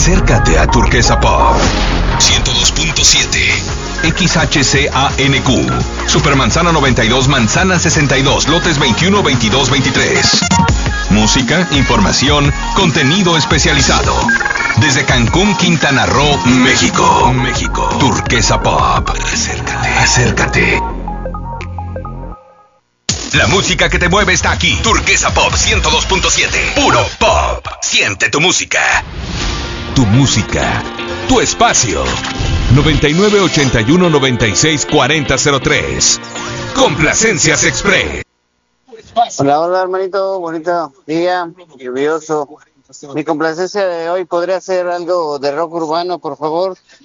Acércate a Turquesa Pop 102.7 XHCANQ Supermanzana 92, Manzana 62, lotes 21, 22, 23. Música, información, contenido especializado. Desde Cancún, Quintana Roo, México. Turquesa Pop. Acércate. La música que te mueve está aquí. Turquesa Pop 102.7. Puro pop. Siente tu música. Tu música. Tu espacio. 9981-964003. Complacencias Express. Hola hermanito, bonito día, lluvioso. Mi complacencia de hoy podría ser algo de rock urbano, por favor.